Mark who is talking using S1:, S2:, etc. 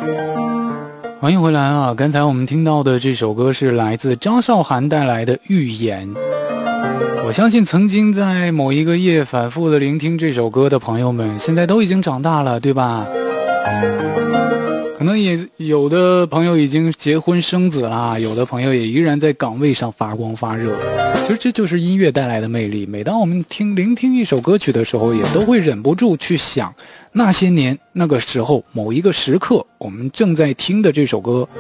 S1: 欢迎回来啊！刚才我们听到的这首歌是来自张韶涵带来的《预言》。我相信曾经在某一个夜反复的聆听这首歌的朋友们，现在都已经长大了，对吧？可能也有的朋友已经结婚生子啦，有的朋友也依然在岗位上发光发热。其实这就是音乐带来的魅力。每当我们聆听一首歌曲的时候，也都会忍不住去想那些年那个时候某一个时刻我们正在听的这首歌